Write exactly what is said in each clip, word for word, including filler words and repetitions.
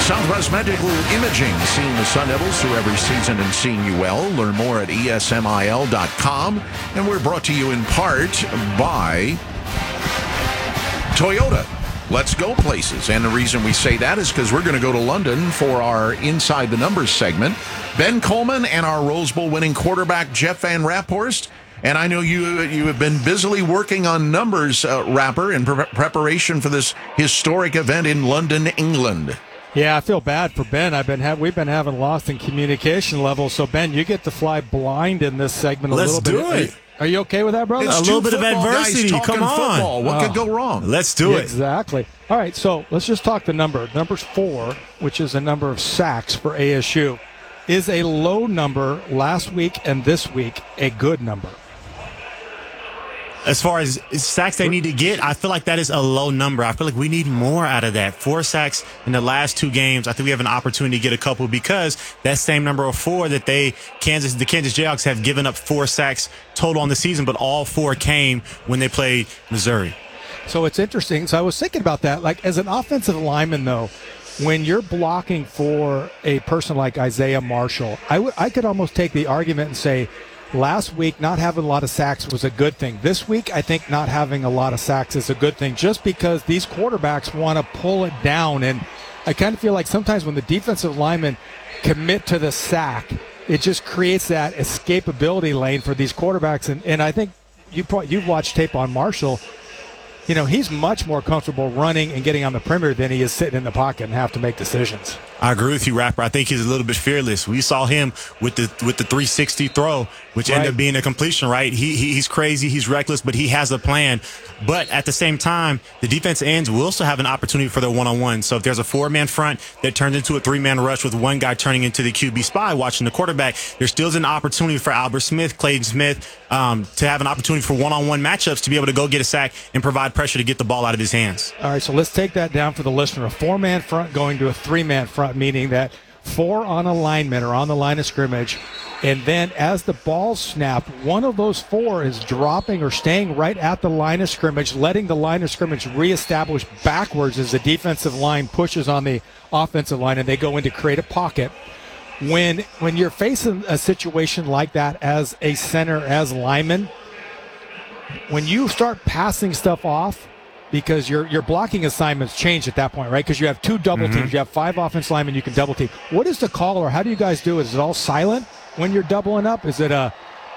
Southwest Medical Imaging, seeing the Sun Devils through every season and seeing you well. Learn more at E S M I L dot com. And we're brought to you in part by Toyota. Let's go places. And the reason we say that is because we're going to go to London for our Inside the Numbers segment. Ben Coleman and our Rose Bowl winning quarterback, Jeff Van Raphorst. And I know you you have been busily working on numbers, uh, Rapper, in pre- preparation for this historic event in London, England. Yeah, I feel bad for Ben. I've been ha- we've been having lost in communication levels. So Ben, you get to fly blind in this segment a Let's little bit. do it. Are you, are you okay with that, brother? It's a little bit of adversity. Come on. Football. What Oh. could go wrong? Let's do Yeah, it. Exactly. All right, so let's just talk the number. Number's four, which is the number of sacks for A S U. Is a low number last week and this week a good number? As far as sacks they need to get, I feel like that is a low number. I feel like we need more out of that. Four sacks in the last two games. I think we have an opportunity to get a couple because that same number of four that they Kansas, the Kansas Jayhawks have given up four sacks total on the season, but all four came when they played Missouri. So it's interesting. So I was thinking about that. Like as an offensive lineman, though, when you're blocking for a person like Isaiah Marshall, I would I could almost take the argument and say, last week, not having a lot of sacks was a good thing. This week, I think not having a lot of sacks is a good thing just because these quarterbacks want to pull it down. And I kind of feel like sometimes when the defensive linemen commit to the sack, it just creates that escapability lane for these quarterbacks. And, and I think you probably, you've watched tape on Marshall. You know, he's much more comfortable running and getting on the perimeter than he is sitting in the pocket and have to make decisions. I agree with you, Rapper. I think he's a little bit fearless. We saw him with the with the three sixty throw, which Right. ended up being a completion, right? He, he He's crazy. He's reckless, but he has a plan. But at the same time, the defense ends will also have an opportunity for their one-on-one. So if there's a four-man front that turns into a three-man rush with one guy turning into the Q B spy watching the quarterback, there still is an opportunity for Albert Smith, Clayton Smith, um, to have an opportunity for one-on-one matchups to be able to go get a sack and provide pressure to get the ball out of his hands. All right, so let's take that down for the listener. A four-man front going to a three-man front, meaning that four on alignment or on the line of scrimmage, and then as the ball's snapped, one of those four is dropping or staying right at the line of scrimmage, letting the line of scrimmage reestablish backwards as the defensive line pushes on the offensive line, and they go in to create a pocket. When when you're facing a situation like that as a center, as lineman, when you start passing stuff off, because your your blocking assignments change at that point, right? Because you have two double Mm-hmm. teams. You have five offense linemen you can double team. What is the call, or how do you guys do it? Is it all silent when you're doubling up? Is it a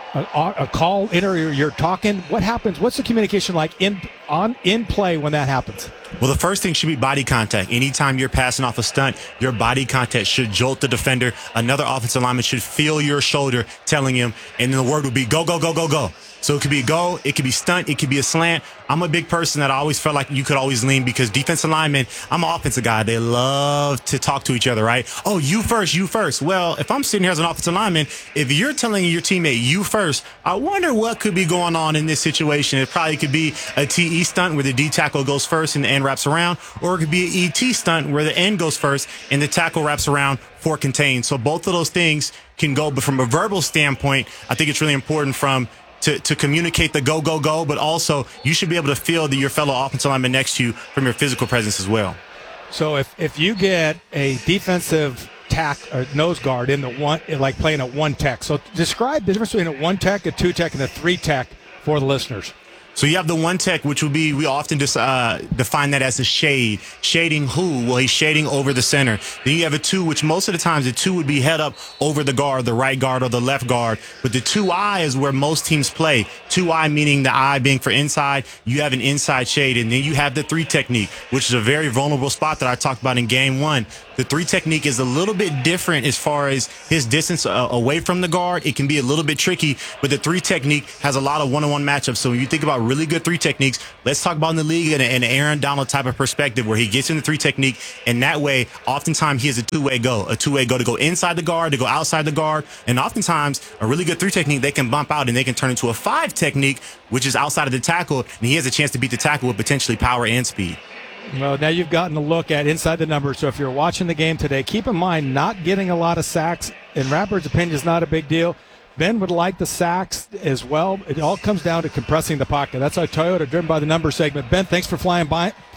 a, a call in, or you're talking? What happens? What's the communication like in on in play when that happens? Well, the first thing should be body contact. Anytime you're passing off a stunt, your body contact should jolt the defender. Another offensive lineman should feel your shoulder telling him, and then the word would be go, go, go, go, go. So it could be a go, it could be a stunt, it could be a slant. I'm a big person that I always felt like you could always lean because defensive linemen, I'm an offensive guy. They love to talk to each other, right? Oh, you first, you first. Well, if I'm sitting here as an offensive lineman, if you're telling your teammate you first, I wonder what could be going on in this situation. It probably could be a T E stunt where the D tackle goes first and the end wraps around, or it could be an E T stunt where the end goes first and the tackle wraps around for contain. So both of those things can go, but from a verbal standpoint, I think it's really important from To, to communicate the go, go, go, but also you should be able to feel the, your fellow offensive lineman next to you from your physical presence as well. So if, if you get a defensive tack or nose guard in the one, like playing a one tech. So describe the difference between a one tech, a two tech, and a three tech for the listeners. So you have the one tech, which would be, we often just uh, define that as a shade. Shading who? Well, he's shading over the center. Then you have a two, which most of the times the two would be head up over the guard, the right guard or the left guard. But the two eye is where most teams play. Two eye meaning the eye being for inside. You have an inside shade. And then you have the three technique, which is a very vulnerable spot that I talked about in game one. The three technique is a little bit different as far as his distance uh, away from the guard. It can be a little bit tricky, but the three technique has a lot of one-on-one matchups. So when you think about really good three techniques, let's talk about in the league in an Aaron Donald type of perspective where he gets in the three technique, and that way, oftentimes he has a two-way go, a two-way go to go inside the guard, to go outside the guard, and oftentimes a really good three technique, they can bump out and they can turn into a five technique, which is outside of the tackle, and he has a chance to beat the tackle with potentially power and speed. Well, now you've gotten a look at inside the numbers. So if you're watching the game today, keep in mind not getting a lot of sacks. In Rapper's opinion, is not a big deal. Ben would like the sacks as well. It all comes down to compressing the pocket. That's our Toyota Driven by the Numbers segment. Ben, thanks for flying by,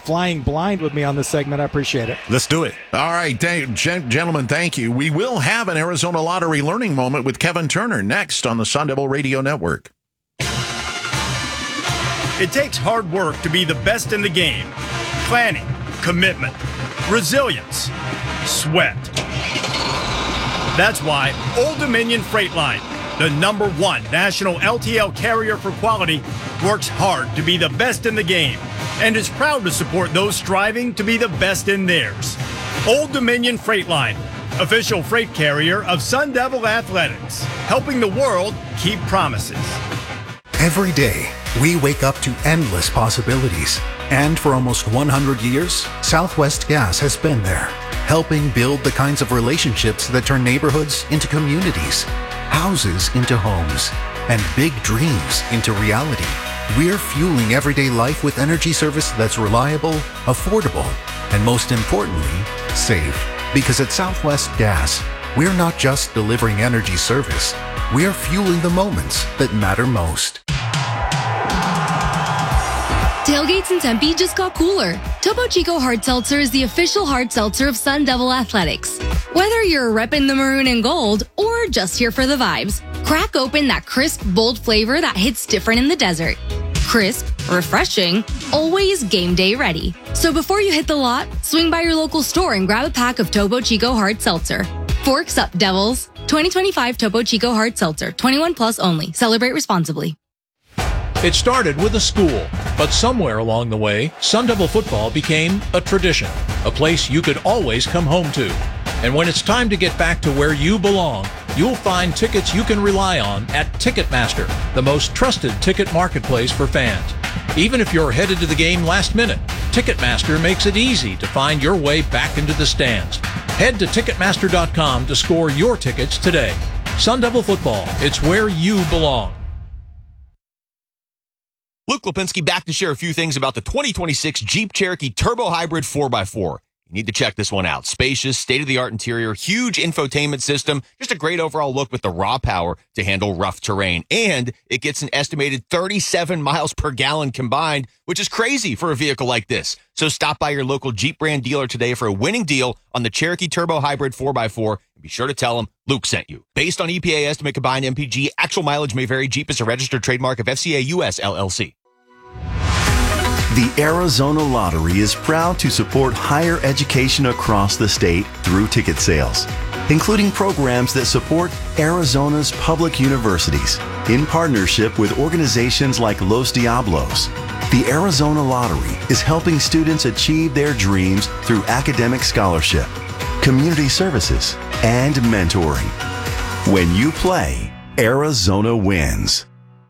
flying blind with me on this segment. I appreciate it. Let's do it. All right, th- gen- gentlemen, thank you. We will have an Arizona Lottery learning moment with Kevin Turner next on the Sun Devil Radio Network. It takes hard work to be the best in the game. Planning, commitment, resilience, sweat. That's why Old Dominion Freight Line, the number one national L T L carrier for quality, works hard to be the best in the game and is proud to support those striving to be the best in theirs. Old Dominion Freight Line, official freight carrier of Sun Devil Athletics, helping the world keep promises. Every day, we wake up to endless possibilities. And for almost one hundred years, Southwest Gas has been there, helping build the kinds of relationships that turn neighborhoods into communities, houses into homes, and big dreams into reality. We're fueling everyday life with energy service that's reliable, affordable, and most importantly, safe. Because at Southwest Gas, we're not just delivering energy service, we're fueling the moments that matter most. Tailgates in Tempe just got cooler. Topo Chico Hard Seltzer is the official hard seltzer of Sun Devil Athletics. Whether you're repping the maroon and gold or just here for the vibes, crack open that crisp, bold flavor that hits different in the desert. Crisp, refreshing, always game day ready. So before you hit the lot, swing by your local store and grab a pack of Topo Chico Hard Seltzer. Forks up, Devils. twenty twenty-five Topo Chico Hard Seltzer. twenty-one plus only. Celebrate responsibly. It started with a school, but somewhere along the way, Sun Devil football became a tradition, a place you could always come home to. And when it's time to get back to where you belong, you'll find tickets you can rely on at Ticketmaster, the most trusted ticket marketplace for fans. Even if you're headed to the game last minute, Ticketmaster makes it easy to find your way back into the stands. Head to Ticketmaster dot com to score your tickets today. Sun Devil football, it's where you belong. Luke Lipinski back to share a few things about the twenty twenty-six Jeep Cherokee Turbo Hybrid four by four. You need to check this one out. Spacious, state-of-the-art interior, huge infotainment system, just a great overall look with the raw power to handle rough terrain. And it gets an estimated thirty-seven miles per gallon combined, which is crazy for a vehicle like this. So stop by your local Jeep brand dealer today for a winning deal on the Cherokee Turbo Hybrid four by four. And be sure to tell them Luke sent you. Based on E P A estimate combined M P G, actual mileage may vary. Jeep is a registered trademark of F C A U S L L C. The Arizona Lottery is proud to support higher education across the state through ticket sales, including programs that support Arizona's public universities in partnership with organizations like Los Diablos. The Arizona Lottery is helping students achieve their dreams through academic scholarship, community services, and mentoring. When you play, Arizona wins.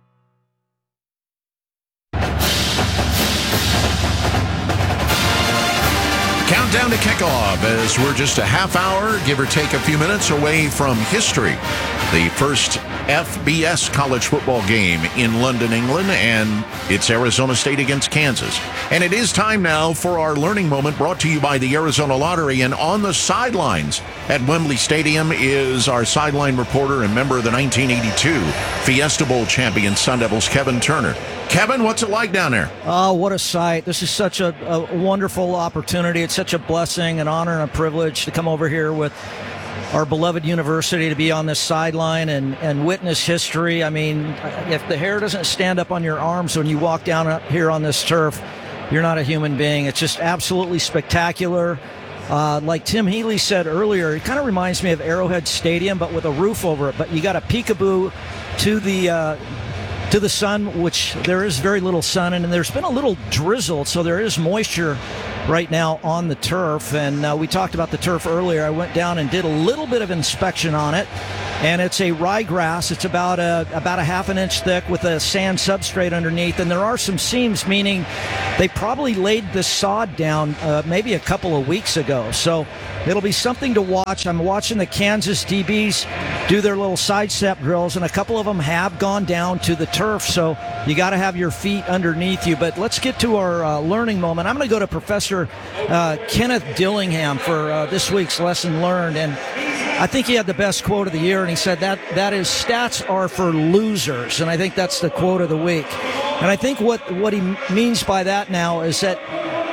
Countdown to kickoff as we're just a half hour, give or take a few minutes away from history. The first F B S college football game in London, England, and it's Arizona State against Kansas. And it is time now for our learning moment brought to you by the Arizona Lottery. And on the sidelines at Wembley Stadium is our sideline reporter and member of the nineteen eighty-two Fiesta Bowl champion Sun Devils, Kevin Turner. Kevin, what's it like down there? Oh, what a sight. This is such a, a wonderful opportunity. It's such a blessing, an honor, and a privilege to come over here with our beloved university to be on this sideline and, and witness history. I mean, if the hair doesn't stand up on your arms when you walk down up here on this turf, you're not a human being. It's just absolutely spectacular. Uh, like Tim Healy said earlier, it kind of reminds me of Arrowhead Stadium, but with a roof over it. But you got a peekaboo to the uh, to the sun, which there is very little sun, and there's been a little drizzle, so there is moisture right now on the turf. And uh, we talked about the turf earlier. I went down and did a little bit of inspection on it, and it's a ryegrass. It's about a about a half an inch thick with a sand substrate underneath, and there are some seams, meaning they probably laid the sod down uh, maybe a couple of weeks ago. So it'll be something to watch. I'm watching the Kansas D Bs do their little sidestep drills, and a couple of them have gone down to the turf, so you got to have your feet underneath you. But let's get to our uh, learning moment. I'm going to go to Professor uh, Kenneth Dillingham for uh, this week's lesson learned, and I think he had the best quote of the year, and he said that that is, stats are for losers, and I think that's the quote of the week. And I think what, what he means by that now is that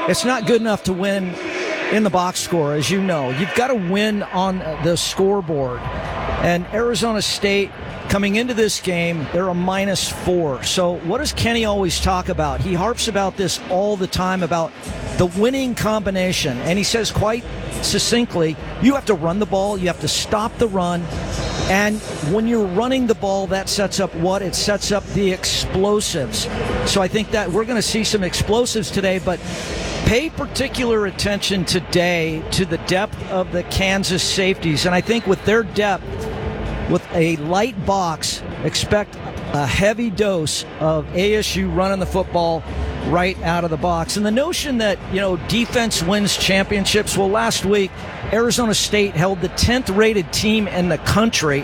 it's not good enough to win in the box score, as you know. You've got to win on the scoreboard. And Arizona State, coming into this game, they're a minus four. So what does Kenny always talk about? He harps about this all the time, about the winning combination. And he says quite succinctly, you have to run the ball, you have to stop the run. And when you're running the ball, that sets up what? It sets up the explosives. So I think that we're going to see some explosives today, but pay particular attention today to the depth of the Kansas safeties. And I think with their depth, with a light box, expect a heavy dose of A S U running the football right out of the box. And the notion that, you know, defense wins championships, well, last week, Arizona State held the tenth rated team in the country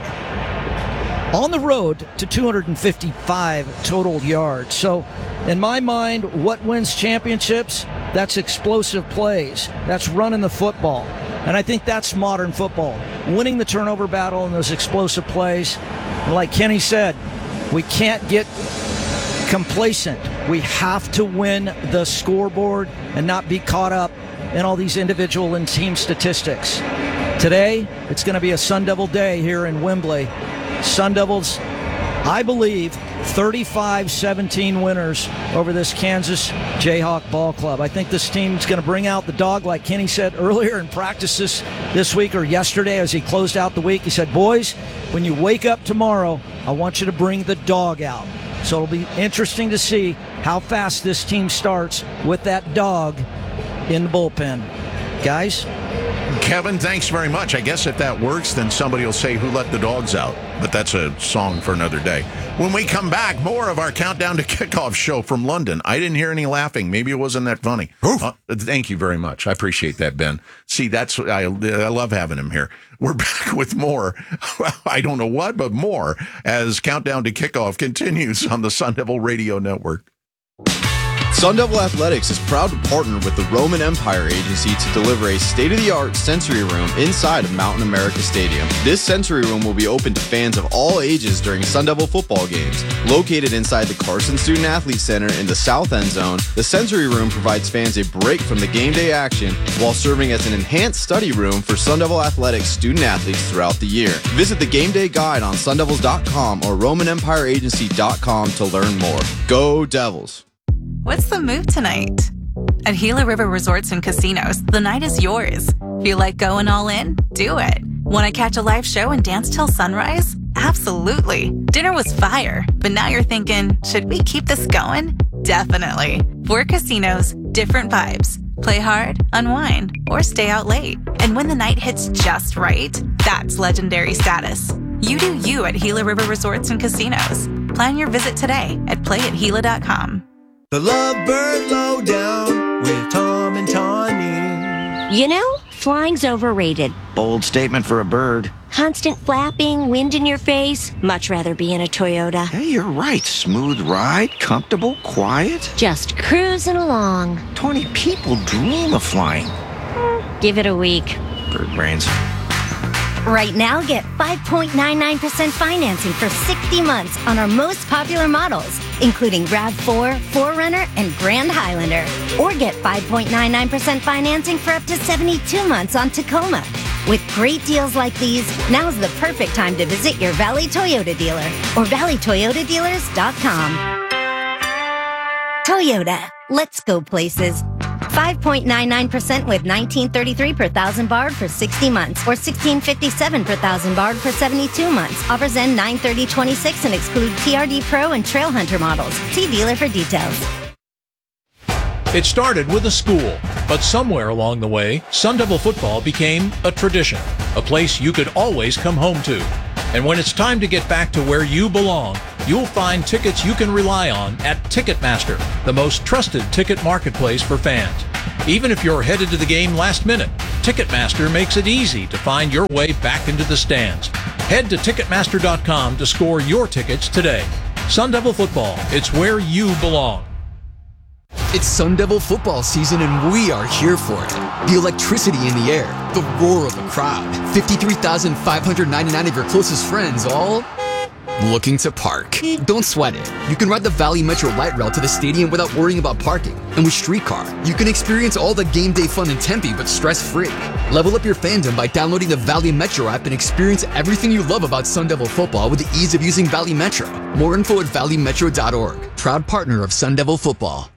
on the road to two hundred fifty-five total yards. So in my mind, what wins championships? That's explosive plays. That's running the football. And I think that's modern football. Winning the turnover battle and those explosive plays. And like Kenny said, we can't get complacent. We have to win the scoreboard and not be caught up in all these individual and team statistics. Today, it's going to be a Sun Devil day here in Wembley. Sun Devils, I believe, thirty-five seventeen winners over this Kansas Jayhawk ball club. I think this team's going to bring out the dog, like Kenny said earlier in practice this, this week or yesterday as he closed out the week. He said, boys, when you wake up tomorrow, I want you to bring the dog out. So it'll be interesting to see how fast this team starts with that dog in the bullpen. Guys? Kevin, thanks very much. I guess if that works, then somebody will say, who let the dogs out? But that's a song for another day. When we come back, more of our Countdown to Kickoff show from London. I didn't hear any laughing. Maybe it wasn't that funny. Uh, thank you very much. I appreciate that, Ben. See, that's I, I love having him here. We're back with more. I don't know what, but more as Countdown to Kickoff continues on the Sun Devil Radio Network. Sun Devil Athletics is proud to partner with the Roman Empire Agency to deliver a state-of-the-art sensory room inside of Mountain America Stadium. This sensory room will be open to fans of all ages during Sun Devil football games. Located inside the Carson Student Athlete Center in the south end zone, the sensory room provides fans a break from the game day action while serving as an enhanced study room for Sun Devil Athletics student athletes throughout the year. Visit the game day guide on sun devils dot com or roman empire agency dot com to learn more. Go Devils! What's the move tonight? At Gila River Resorts and Casinos, the night is yours. Feel like going all in? Do it. Want to catch a live show and dance till sunrise? Absolutely. Dinner was fire, but now you're thinking, should we keep this going? Definitely. Four casinos, different vibes. Play hard, unwind, or stay out late. And when the night hits just right, that's legendary status. You do you at Gila River Resorts and Casinos. Plan your visit today at play at gila dot com. The Lovebird Lowdown with Tom and Tawny. You know, flying's overrated. Bold statement for a bird. Constant flapping, wind in your face. Much rather be in a Toyota. Hey, you're right. Smooth ride, comfortable, quiet. Just cruising along. Twenty people dream of flying. Give it a week. Bird brains. Right now, get five point nine nine percent financing for sixty months on our most popular models, including RAV four, four runner, and Grand Highlander. Or get five point nine nine percent financing for up to seventy-two months on Tacoma. With great deals like these, now's the perfect time to visit your Valley Toyota dealer or valley toyota dealers dot com. Toyota, let's go places. five point nine nine percent with nineteen thirty-three per thousand barred for sixty months or sixteen fifty-seven per thousand barred for seventy-two months. Offers end nine thirty twenty-six and exclude T R D Pro and Trail Hunter models. See dealer for details. It started with a school, but somewhere along the way, Sun Devil football became a tradition, a place you could always come home to. And when it's time to get back to where you belong, you'll find tickets you can rely on at Ticketmaster, the most trusted ticket marketplace for fans. Even if you're headed to the game last minute, Ticketmaster makes it easy to find your way back into the stands. Head to ticketmaster dot com to score your tickets today. Sun Devil football, it's where you belong. It's Sun Devil football season and we are here for it. The electricity in the air, the roar of the crowd, fifty-three thousand five hundred ninety-nine of your closest friends all Looking to park? Don't sweat it. You can ride the Valley Metro Light Rail to the stadium without worrying about parking. And with Streetcar, you can experience all the game day fun in Tempe, but stress-free. Level up your fandom by downloading the Valley Metro app and experience everything you love about Sun Devil football with the ease of using Valley Metro. More info at valley metro dot org. Proud partner of Sun Devil football.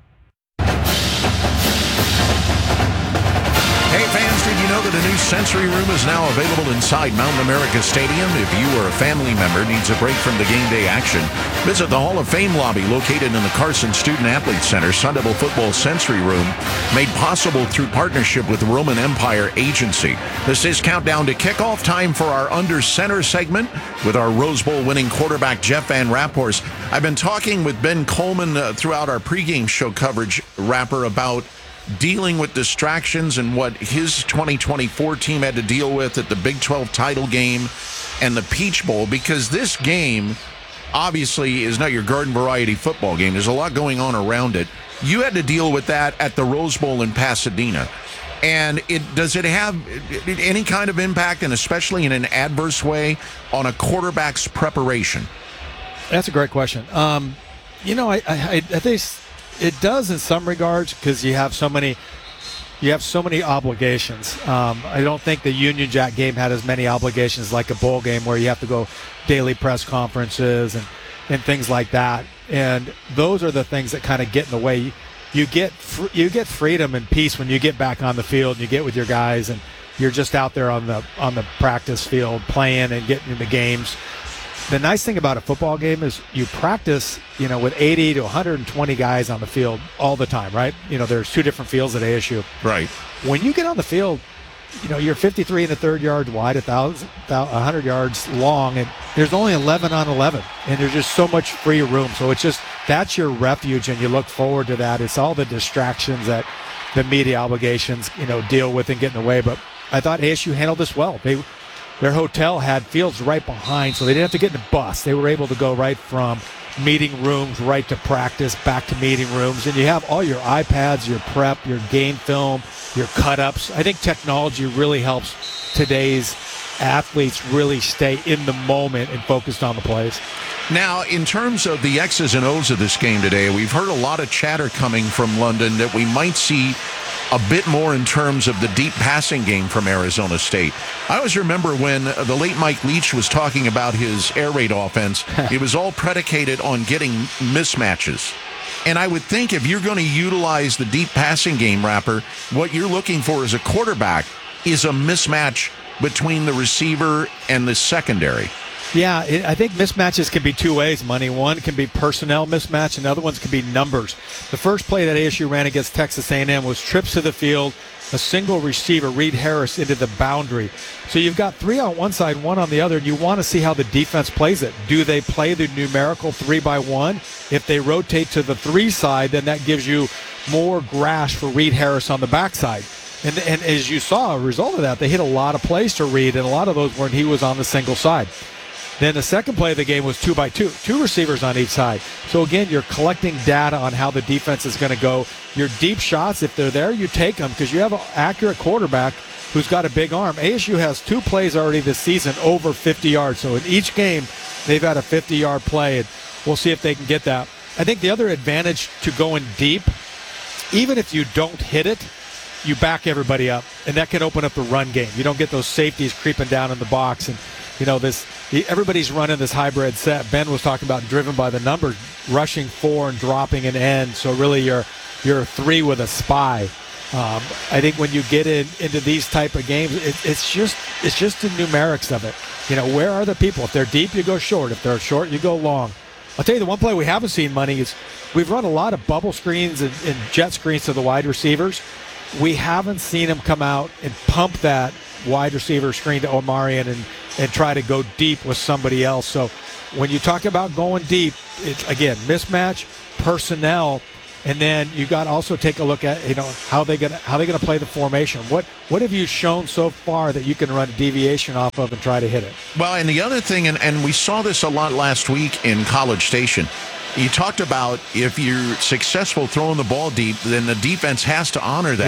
Hey fans, did you know that a new sensory room is now available inside Mountain America Stadium? If you or a family member needs a break from the game day action, visit the Hall of Fame lobby located in the Carson Student Athlete Center. Sun Devil Football Sensory Room, made possible through partnership with the Roman Empire Agency. This is countdown to kickoff time for our Under Center segment with our Rose Bowl winning quarterback Jeff Van Raphorst. I've been talking with Ben Coleman uh, throughout our pregame show coverage, Rapper, about dealing with distractions and what his twenty twenty-four team had to deal with at the Big twelve title game and the Peach Bowl, because this game obviously is not your garden variety football game. There's a lot going on around it. You had to deal with that at the Rose Bowl in Pasadena. And it does it have any kind of impact, and especially in an adverse way, on a quarterback's preparation? That's a great question. Um, you know, I, I, I think it does in some regards, because you have so many, you have so many obligations. Um, I don't think the Union Jack game had as many obligations like a bowl game, where you have to go daily press conferences and, and things like that. And those are the things that kind of get in the way. You get fr- you get freedom and peace when you get back on the field and you get with your guys and you're just out there on the on the practice field playing and getting into games. The nice thing about a football game is you practice, you know, with eighty to one hundred twenty guys on the field all the time, right? You know, there's two different fields at A S U. Right. When you get on the field, you know, you're fifty-three and a third yards wide, a thousand, one hundred yards long, and there's only eleven on eleven, and there's just so much free room. So it's just, that's your refuge, and you look forward to that. It's all the distractions that the media obligations, you know, deal with and get in the way. But I thought A S U handled this well. They Their hotel had fields right behind, so they didn't have to get in a bus. They were able to go right from meeting rooms right to practice, back to meeting rooms. And you have all your iPads, your prep, your game film, your cut-ups. I think technology really helps today's athletes really stay in the moment and focused on the plays. Now, in terms of the X's and O's of this game today, we've heard a lot of chatter coming from London that we might see a bit more in terms of the deep passing game from Arizona State. I always remember when the late Mike Leach was talking about his air raid offense, it was all predicated on getting mismatches. And I would think if you're going to utilize the deep passing game, Rapper, what you're looking for as a quarterback is a mismatch between the receiver and the secondary. Yeah, it, I think mismatches can be two ways, Money. One can be personnel mismatch, and other ones can be numbers. The first play that A S U ran against Texas A and M was trips to the field, a single receiver, Reed Harris, into the boundary. So you've got three on one side, one on the other, and you want to see how the defense plays it. Do they play the numerical three by one? If they rotate to the three side, then that gives you more grass for Reed Harris on the backside. And, and as you saw, a result of that, they hit a lot of plays to Reed, and a lot of those when he was on the single side. Then the second play of the game was two by two, two receivers on each side. So again, you're collecting data on how the defense is going to go. Your deep shots, if they're there, you take them because you have an accurate quarterback who's got a big arm. A S U has two plays already this season over fifty yards. So in each game, they've had a fifty-yard play, and we'll see if they can get that. I think the other advantage to going deep, even if you don't hit it, you back everybody up, and that can open up the run game. You don't get those safeties creeping down in the box, and you know this. Everybody's running this hybrid set. Ben was talking about driven by the numbers, rushing four and dropping an end. So really, you're you're three with a spy. Um, I think when you get in into these type of games, it, it's just it's just the numerics of it. You know, where are the people? If they're deep, you go short. If they're short, you go long. I'll tell you the one play we haven't seen, Money, is we've run a lot of bubble screens and, and jet screens to the wide receivers. We haven't seen them come out and pump that wide receiver screen to Omarion and, and try to go deep with somebody else. So when you talk about going deep, it's, again, mismatch, personnel, and then you got to also take a look at, you know, how they gonna how they gonna play the formation. What what have you shown so far that you can run a deviation off of and try to hit it? Well, and the other thing, and, and we saw this a lot last week in College Station, you talked about if you're successful throwing the ball deep, then the defense has to honor that. Yeah.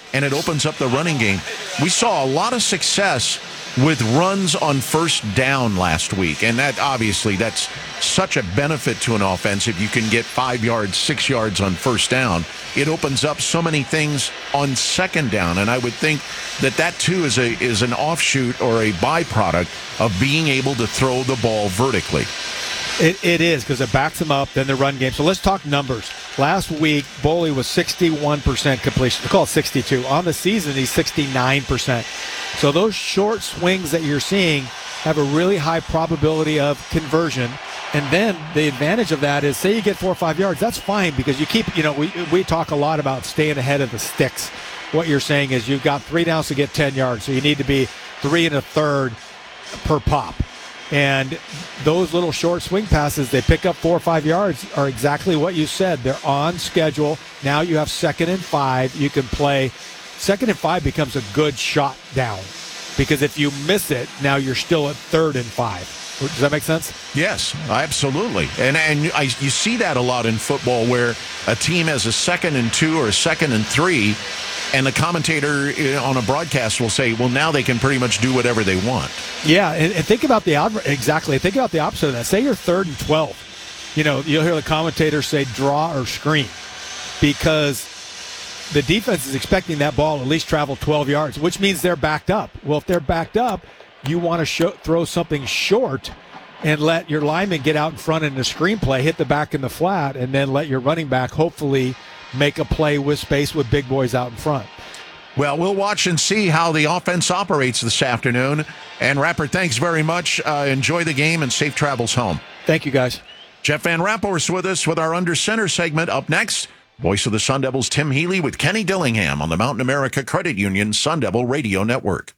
and it opens up the running game. We saw a lot of success with runs on first down last week, and that obviously that's such a benefit to an offense. If you can get five yards, six yards on first down, it opens up so many things on second down, and I would think that that too is a is an offshoot or a byproduct of being able to throw the ball vertically. It, it is, because it backs them up, then the run game. So let's talk numbers. Last week, Boley was sixty-one percent completion. We call it sixty-two. On the season, he's sixty-nine percent. So those short swings that you're seeing have a really high probability of conversion. And then the advantage of that is, say you get four or five yards, that's fine, because you keep, you know, we, we talk a lot about staying ahead of the sticks. What you're saying is you've got three downs to get ten yards, so you need to be three and a third per pop. And those little short swing passes, they pick up four or five yards, are exactly what you said. They're on schedule. Now you have second and five. You can play. Second and five becomes a good shot down, because if you miss it, now you're still at third and five. Does that make sense? Yes, absolutely. And and I, you see that a lot in football, where a team has a second and two or a second and three, and the commentator on a broadcast will say, well, now they can pretty much do whatever they want. Yeah, and, and think about the exactly. Think about the opposite of that. Say you're third and twelve. You know, you'll hear the commentator say draw or screen, because the defense is expecting that ball to at least travel twelve yards, which means they're backed up. Well, if they're backed up, you want to show, throw something short and let your lineman get out in front in the screenplay, hit the back in the flat, and then let your running back hopefully make a play with space with big boys out in front. Well, we'll watch and see how the offense operates this afternoon. And Rapper, thanks very much. Uh, enjoy the game and safe travels home. Thank you, guys. Jeff Van Rapphorst with us with our Under Center segment. Up next, voice of the Sun Devils, Tim Healy, with Kenny Dillingham on the Mountain America Credit Union Sun Devil Radio Network.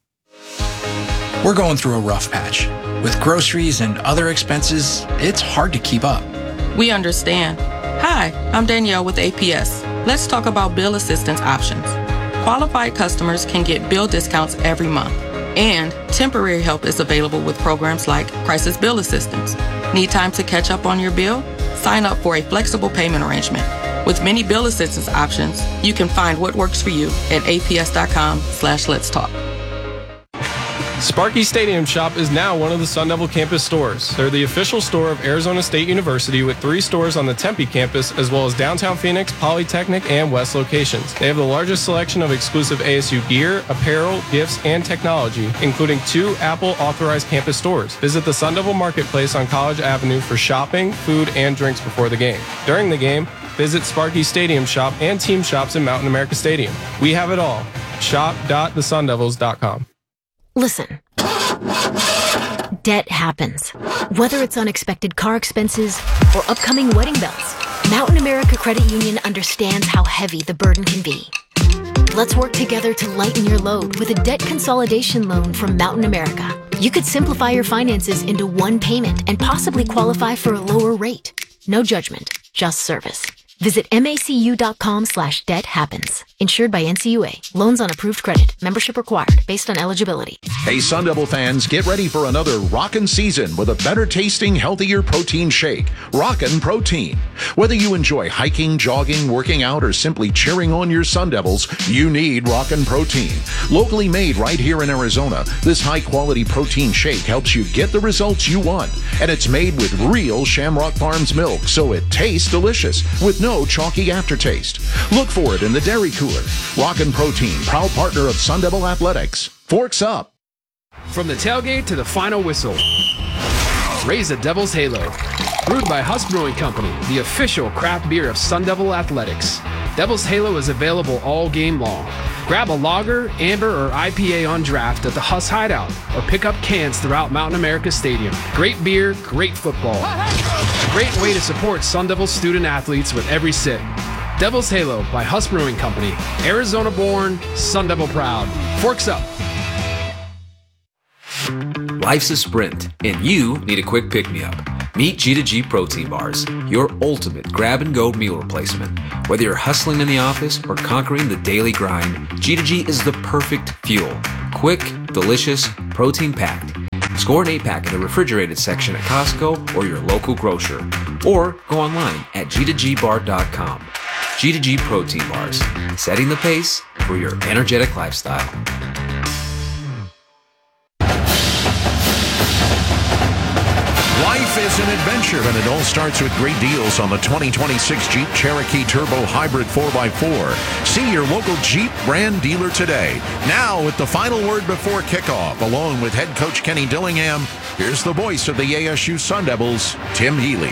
We're going through a rough patch. With groceries and other expenses, it's hard to keep up. We understand. Hi, I'm Danielle with A P S. Let's talk about bill assistance options. Qualified customers can get bill discounts every month, and temporary help is available with programs like Crisis Bill Assistance. Need time to catch up on your bill? Sign up for a flexible payment arrangement. With many bill assistance options, you can find what works for you at aps.com slash let's talk. Sparky Stadium Shop is now one of the Sun Devil campus stores. They're the official store of Arizona State University, with three stores on the Tempe campus, as well as downtown Phoenix, Polytechnic, and West locations. They have the largest selection of exclusive A S U gear, apparel, gifts, and technology, including two Apple authorized campus stores. Visit the Sun Devil Marketplace on College Avenue for shopping, food, and drinks before the game. During the game, visit Sparky Stadium Shop and team shops in Mountain America Stadium. We have it all. shop dot the sun devils dot com. Listen, debt happens. Whether it's unexpected car expenses or upcoming wedding bells, Mountain America Credit Union understands how heavy the burden can be. Let's work together to lighten your load with a debt consolidation loan from Mountain America. You could simplify your finances into one payment and possibly qualify for a lower rate. No judgment, just service. Visit macu.com slash debt happens. Insured by N C U A. Loans on approved credit. Membership required based on eligibility. Hey, Sun Devil fans, get ready for another rockin' season with a better tasting, healthier protein shake. Rockin' Protein. Whether you enjoy hiking, jogging, working out, or simply cheering on your Sun Devils, you need Rockin' Protein. Locally made right here in Arizona, this high-quality protein shake helps you get the results you want. And it's made with real Shamrock Farms milk, so it tastes delicious with no chalky aftertaste. Look for it in the dairy cooler. Rockin' Protein, proud partner of Sun Devil Athletics. Forks up. From the tailgate to the final whistle, raise the Devil's Halo. Brewed by Huss Brewing Company, the official craft beer of Sun Devil Athletics. Devil's Halo is available all game long. Grab a lager, amber, or I P A on draft at the Huss Hideout, or pick up cans throughout Mountain America Stadium. Great beer, great football. A great way to support Sun Devil student athletes with every sip. Devil's Halo by Huss Brewing Company. Arizona born, Sun Devil proud. Forks up. Life's a sprint, and you need a quick pick-me-up. Meet G two G Protein Bars, your ultimate grab-and-go meal replacement. Whether you're hustling in the office or conquering the daily grind, G two G is the perfect fuel. Quick, delicious, protein-packed. Score an eight-pack in the refrigerated section at Costco or your local grocer. Or go online at G two G bar dot com. G two G Protein Bars, setting the pace for your energetic lifestyle. Life is an adventure, and it all starts with great deals on the twenty twenty-six Jeep Cherokee Turbo Hybrid four by four. See your local Jeep brand dealer today. Now, with the final word before kickoff, along with head coach Kenny Dillingham, here's the voice of the A S U Sun Devils, Tim Healy.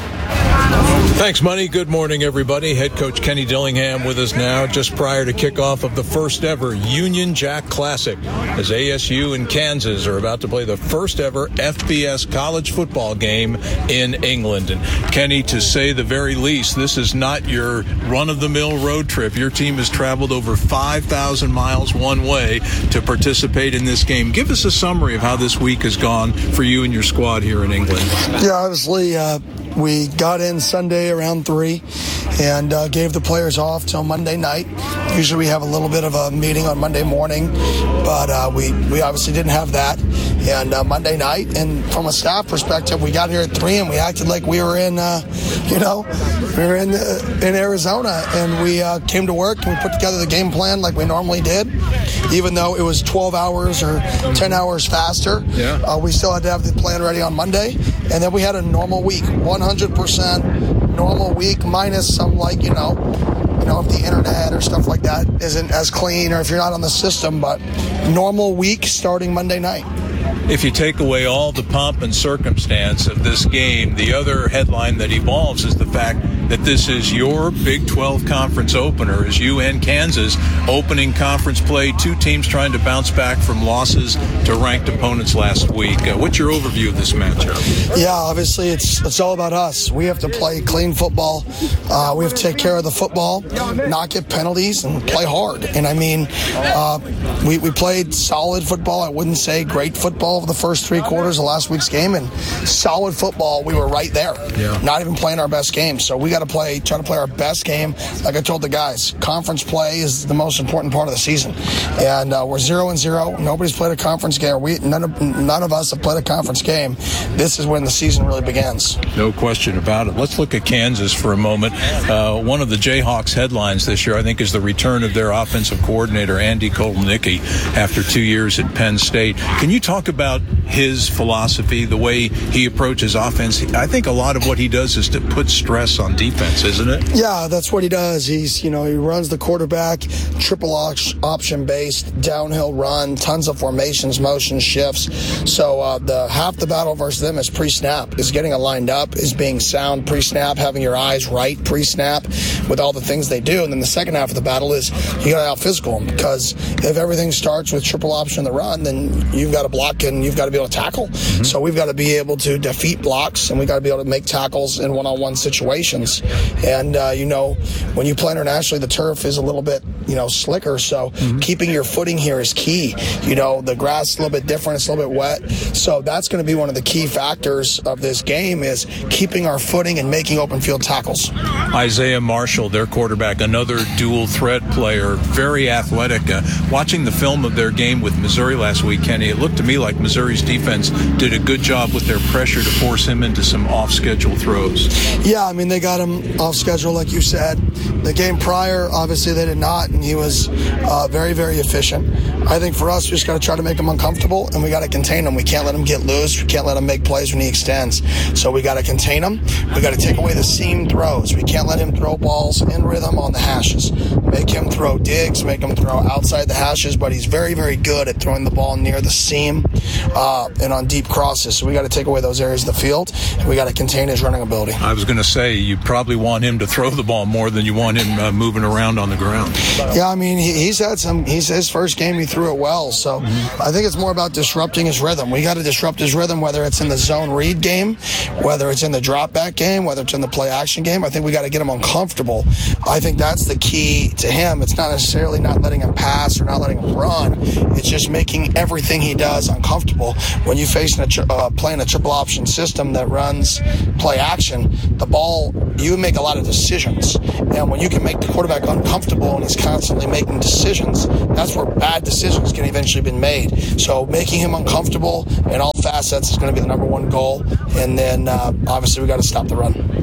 Thanks, Money. Good morning, everybody. Head coach Kenny Dillingham with us now, just prior to kickoff of the first ever Union Jack Classic, as A S U and Kansas are about to play the first ever F B S college football game in England. And Kenny, to say the very least, this is not your run-of-the-mill road trip. Your team has traveled over five thousand miles one way to participate in this game. Give us a summary of how this week has gone for you and your squad here in England. Yeah, obviously, uh, we got in Sunday around three and uh, gave the players off till Monday night. Usually we have a little bit of a meeting on Monday morning, but uh, we, we obviously didn't have that. And uh, Monday night, and from a staff perspective, we got here at three and we acted like we were in, uh, you know, we were in uh, in Arizona, and we uh, came to work and we put together the game plan like we normally did, even though it was twelve hours or ten hours faster. Yeah. Uh, we still had to have the plan ready on Monday, and then we had a normal week, one hundred percent normal week, minus some, like, you know, you know, if the internet or stuff like that isn't as clean, or if you're not on the system, but normal week starting Monday night. If you take away all the pomp and circumstance of this game, the other headline that evolves is the fact that this is your Big twelve conference opener, as you and Kansas opening conference play, two teams trying to bounce back from losses to ranked opponents last week. Uh, what's your overview of this matchup? Yeah, obviously it's it's all about us. We have to play clean football. Uh, we have to take care of the football, not get penalties, and play hard. And I mean, uh, we, we played solid football. I wouldn't say great football over the first three quarters of last week's game, and solid football, we were right there. Yeah. Not even playing our best game. So we got to play, try to play our best game. Like I told the guys, conference play is the most important part of the season. And uh, we're zero and zero. Nobody's played a conference game. We none of none of us have played a conference game. This is when the season really begins. No question about it. Let's look at Kansas for a moment. Uh, one of the Jayhawks headlines this year, I think, is the return of their offensive coordinator, Andy Kotelnicki, after two years at Penn State. Can you talk about his philosophy, the way he approaches offense? I think a lot of what he does is to put stress on defense, isn't it? Yeah, that's what he does. He's, you know, he runs the quarterback, triple option based, downhill run, tons of formations, motion shifts. So uh, the half the battle versus them is pre-snap, is getting it lined up, is being sound pre-snap, having your eyes right pre-snap with all the things they do. And then the second half of the battle is you got to out-physical them, because if everything starts with triple option in the run, then you've got to block and you've got to be able to tackle. Mm-hmm. So we've got to be able to defeat blocks, and we've got to be able to make tackles in one-on-one situations. And, uh, you know, when you play internationally, the turf is a little bit, you know, slicker. So mm-hmm. keeping your footing here is key. You know, the grass is a little bit different. It's a little bit wet. So that's going to be one of the key factors of this game, is keeping our footing and making open field tackles. Isaiah Marshall, their quarterback, another dual threat player, very athletic. Uh, watching the film of their game with Missouri last week, Kenny, it looked to me like Missouri's defense did a good job with their pressure to force him into some off-schedule throws. Yeah, I mean, they got him off schedule, like you said. The game prior, obviously, they did not, and he was uh, very, very efficient. I think for us, we just got to try to make him uncomfortable, and we got to contain him. We can't let him get loose. We can't let him make plays when he extends. So we got to contain him. We got to take away the seam throws. We can't let him throw balls in rhythm on the hashes. Make him throw digs, make him throw outside the hashes, but he's very, very good at throwing the ball near the seam uh, and on deep crosses. So we got to take away those areas of the field, and we got to contain his running ability. I was going to say, you probably want him to throw the ball more than you want him uh, moving around on the ground. Yeah, I mean, he, he's had some, he's his first game, he threw it well. So mm-hmm. I think it's more about disrupting his rhythm. We got to disrupt his rhythm, whether it's in the zone read game, whether it's in the drop back game, whether it's in the play action game. I think we got to get him uncomfortable. I think that's the key to him. It's not necessarily not letting him pass or not letting him run. It's just making everything he does uncomfortable. When you face a tri- uh, playing a triple option system that runs play action, the ball, you make a lot of decisions. And when you can make the quarterback uncomfortable and he's constantly making decisions, that's where bad decisions can eventually be made. So making him uncomfortable in all facets is going to be the number one goal. And then uh, obviously we got to stop the run.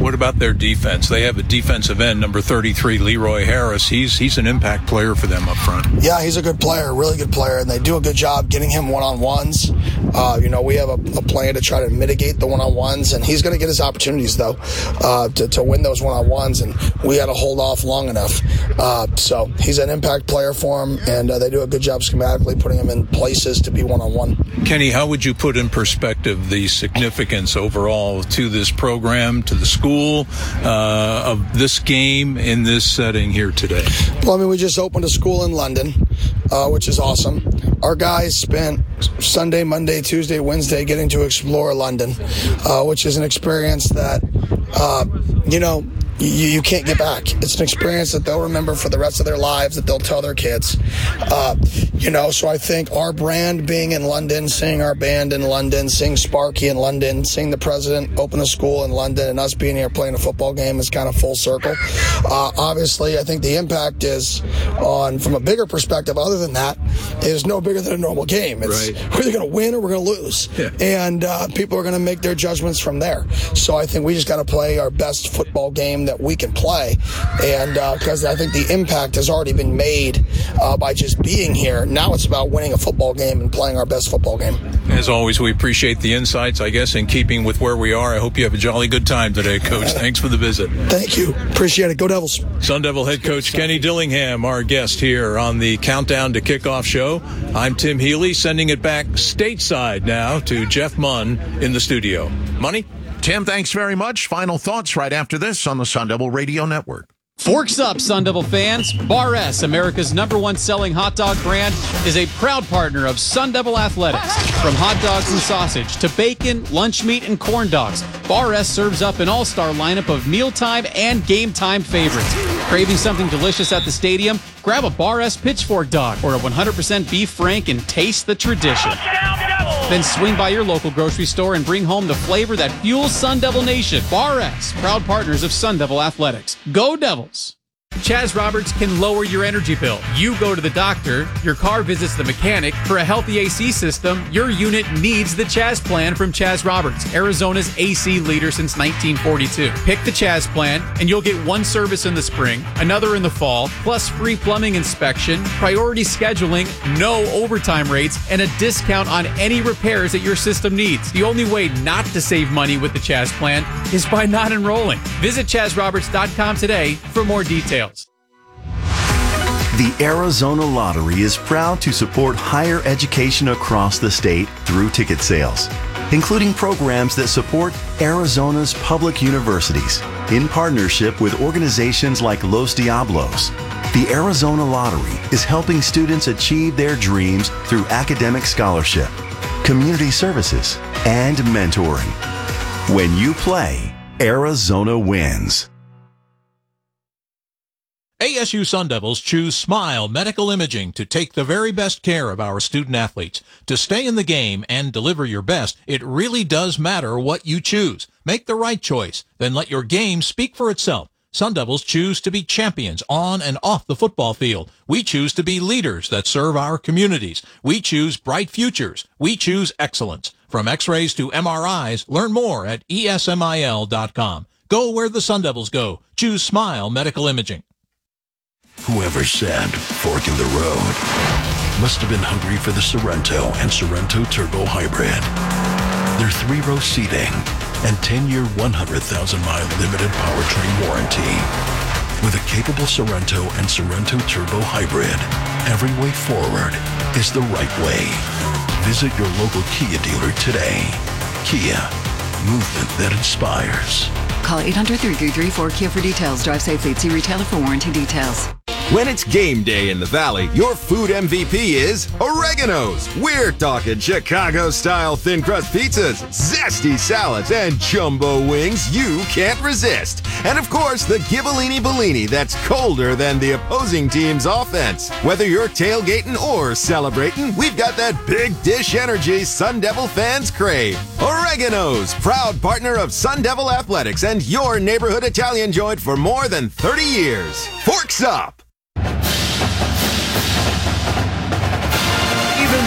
What about their defense? They have a defensive end, number thirty-three, Leroy Harris. He's he's an impact player for them up front. Yeah, he's a good player, really good player, and they do a good job getting him one-on-ones. Uh, you know, we have a, a plan to try to mitigate the one-on-ones, and he's going to get his opportunities, though, uh, to, to win those one-on-ones, and we had to hold off long enough. Uh, so he's an impact player for him, and uh, they do a good job schematically putting him in places to be one-on-one. Kenny, how would you put in perspective the significance overall to this program, to the school, uh, of this game in this setting here today? Well, I mean, we just opened a school in London, uh, which is awesome. Our guys spent Sunday, Monday, Tuesday, Wednesday getting to explore London, uh, which is an experience that, uh, you know, You, you can't get back. It's an experience that they'll remember for the rest of their lives, that they'll tell their kids. Uh, you know, so I think our brand being in London, seeing our band in London, seeing Sparky in London, seeing the president open a school in London, and us being here playing a football game is kind of full circle. Uh, obviously, I think the impact is on, from a bigger perspective, other than that, is no bigger than a normal game. It's, right. We're either going to win or we're going to lose. Yeah. And uh, people are going to make their judgments from there. So I think we just got to play our best football game that we can play, and because uh, I think the impact has already been made uh, by just being here. Now it's about winning a football game and playing our best football game. As always, we appreciate the insights, I guess, in keeping with where we are. I hope you have a jolly good time today, Coach. Thanks for the visit. Thank you. Appreciate it. Go Devils. Sun Devil head coach Kenny Dillingham, our guest here on the Countdown to Kickoff show. I'm Tim Healy, sending it back stateside now to Jeff Munn in the studio. Money? Tim, thanks very much. Final thoughts right after this on the Sun Devil Radio Network. Forks up, Sun Devil fans. Bar S, America's number one selling hot dog brand, is a proud partner of Sun Devil Athletics. From hot dogs and sausage to bacon, lunch meat, and corn dogs, Bar S serves up an all-star lineup of mealtime and game time favorites. Craving something delicious at the stadium? Grab a Bar S Pitchfork dog or a one hundred percent beef frank and taste the tradition. Then swing by your local grocery store and bring home the flavor that fuels Sun Devil Nation. Bar S, proud partners of Sun Devil Athletics. Go Devils! Chaz Roberts can lower your energy bill. You go to the doctor, your car visits the mechanic. For a healthy A C system, your unit needs the Chaz plan from Chaz Roberts, Arizona's A C leader since nineteen forty-two. Pick the Chaz plan, and you'll get one service in the spring, another in the fall, plus free plumbing inspection, priority scheduling, no overtime rates, and a discount on any repairs that your system needs. The only way not to save money with the Chaz plan is by not enrolling. Visit Chaz Roberts dot com today for more details. The Arizona Lottery is proud to support higher education across the state through ticket sales, including programs that support Arizona's public universities in partnership with organizations like Los Diablos. The Arizona Lottery is helping students achieve their dreams through academic scholarship, community services, and mentoring. When you play, Arizona wins. A S U Sun Devils choose Smile Medical Imaging to take the very best care of our student athletes. To stay in the game and deliver your best, it really does matter what you choose. Make the right choice, then let your game speak for itself. Sun Devils choose to be champions on and off the football field. We choose to be leaders that serve our communities. We choose bright futures. We choose excellence. From x-rays to M R Is, learn more at E S M I L dot com. Go where the Sun Devils go. Choose Smile Medical Imaging. Whoever said fork in the road must have been hungry for the Sorrento and Sorrento Turbo Hybrid. Their three-row seating and ten-year, one hundred thousand mile limited powertrain warranty. With a capable Sorrento and Sorrento Turbo Hybrid, every way forward is the right way. Visit your local Kia dealer today. Kia, movement that inspires. Call eight hundred, three three three, four Kia for details. Drive safely. See retailer for warranty details. When it's game day in the Valley, your food M V P is Oregano's. We're talking Chicago-style thin crust pizzas, zesty salads, and jumbo wings you can't resist. And of course, the Ghibellini Bellini that's colder than the opposing team's offense. Whether you're tailgating or celebrating, we've got that big dish energy Sun Devil fans crave. Oregano's, proud partner of Sun Devil Athletics and your neighborhood Italian joint for more than thirty years. Forks up! Even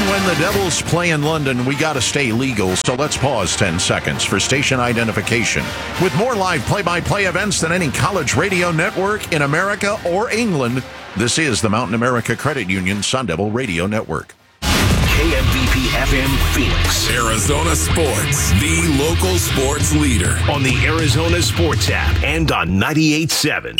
when the Devils play in London, we got to stay legal, so let's pause ten seconds for station identification. With more live play-by-play events than any college radio network in America or England, this is the Mountain America Credit Union Sun Devil Radio Network. K M V P F M Phoenix. Arizona Sports, the local sports leader. On the Arizona Sports app and on ninety-eight point seven.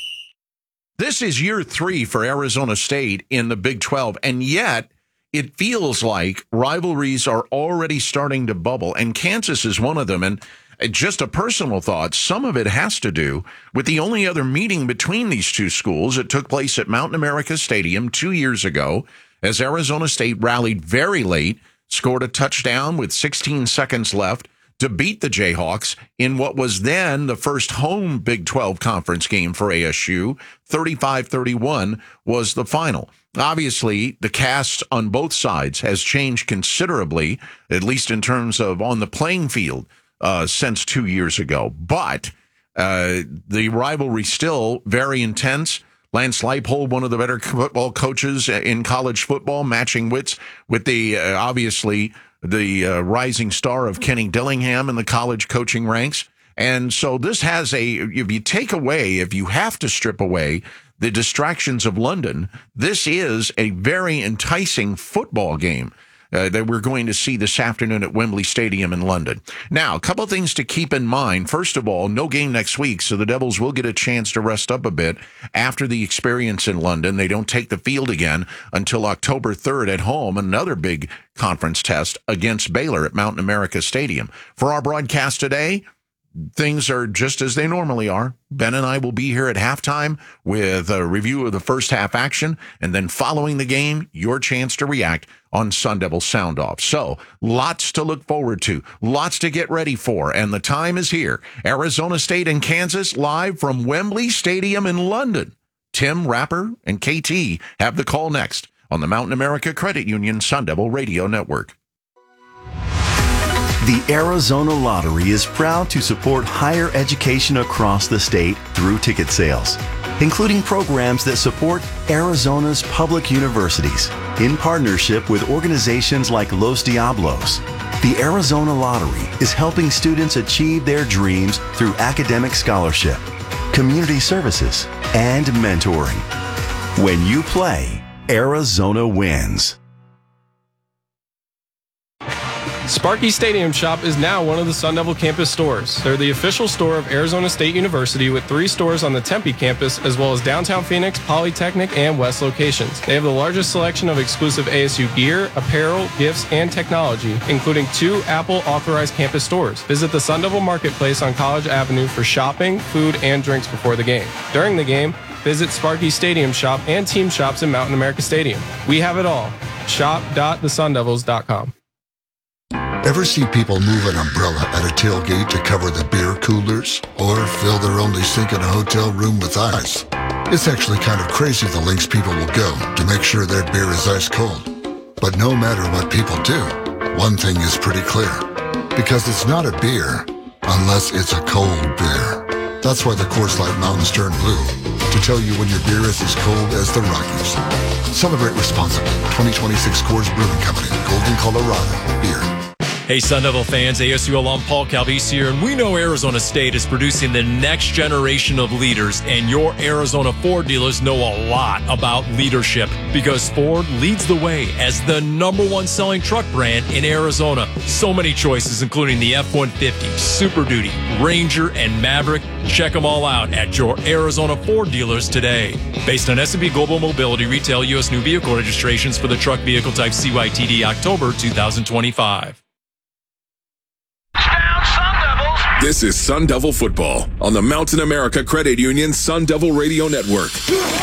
This is year three for Arizona State in the Big twelve, and yet it feels like rivalries are already starting to bubble, and Kansas is one of them. And just a personal thought, some of it has to do with the only other meeting between these two schools. It took place at Mountain America Stadium two years ago as Arizona State rallied very late, scored a touchdown with sixteen seconds left to beat the Jayhawks in what was then the first home Big twelve conference game for A S U. thirty-five thirty-one was the final. Obviously, the cast on both sides has changed considerably, at least in terms of on the playing field, uh, since two years ago. But uh, the rivalry still very intense. Lance Leipold, one of the better football coaches in college football, matching wits with the, uh, obviously, the uh, rising star of Kenny Dillingham in the college coaching ranks. And so this has a, if you take away, if you have to strip away the distractions of London, this is a very enticing football game uh, that we're going to see this afternoon at Wembley Stadium in London. Now, a couple of things to keep in mind. First of all, no game next week, so the Devils will get a chance to rest up a bit after the experience in London. They don't take the field again until October third at home, another big conference test against Baylor at Mountain America Stadium. For our broadcast today, things are just as they normally are. Ben and I will be here at halftime with a review of the first half action, and then following the game, your chance to react on Sun Devil Sound Off. So, lots to look forward to, lots to get ready for, and the time is here. Arizona State and Kansas live from Wembley Stadium in London. Tim, Rapper, and K T have the call next on the Mountain America Credit Union Sun Devil Radio Network. The Arizona Lottery is proud to support higher education across the state through ticket sales, including programs that support Arizona's public universities in partnership with organizations like Los Diablos. The Arizona Lottery is helping students achieve their dreams through academic scholarship, community services, and mentoring. When you play, Arizona wins. Sparky Stadium Shop is now one of the Sun Devil campus stores. They're the official store of Arizona State University with three stores on the Tempe campus, as well as downtown Phoenix, Polytechnic, and West locations. They have the largest selection of exclusive A S U gear, apparel, gifts, and technology, including two Apple-authorized campus stores. Visit the Sun Devil Marketplace on College Avenue for shopping, food, and drinks before the game. During the game, visit Sparky Stadium Shop and team shops in Mountain America Stadium. We have it all. shop dot the sun devils dot com. Ever see people move an umbrella at a tailgate to cover the beer coolers? Or fill their only sink in a hotel room with ice? It's actually kind of crazy the lengths people will go to make sure their beer is ice cold. But no matter what people do, one thing is pretty clear. Because it's not a beer unless it's a cold beer. That's why the Coors Light Mountains turn blue, to tell you when your beer is as cold as the Rockies. Celebrate responsibly. twenty twenty-six Coors Brewing Company, Golden, Colorado. Beer. Hey, Sun Devil fans, A S U alum Paul Calvisi here, and we know Arizona State is producing the next generation of leaders, and your Arizona Ford dealers know a lot about leadership because Ford leads the way as the number one selling truck brand in Arizona. So many choices, including the F one fifty, Super Duty, Ranger, and Maverick. Check them all out at your Arizona Ford dealers today. Based on S and P Global Mobility retail U S new vehicle registrations for the truck vehicle type C Y T D October two thousand twenty-five. This is Sun Devil Football on the Mountain America Credit Union Sun Devil Radio Network.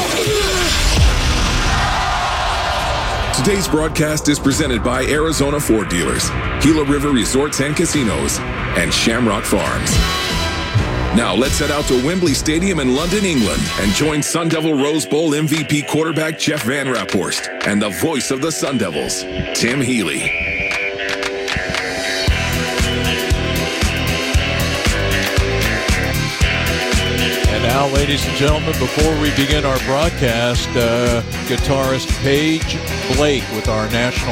Today's broadcast is presented by Arizona Ford Dealers, Gila River Resorts and Casinos, and Shamrock Farms. Now let's head out to Wembley Stadium in London, England, and join Sun Devil Rose Bowl M V P quarterback Jeff Van Raaphorst and the voice of the Sun Devils, Tim Healy. Now, ladies and gentlemen, before we begin our broadcast, uh, guitarist Paige Blake with our national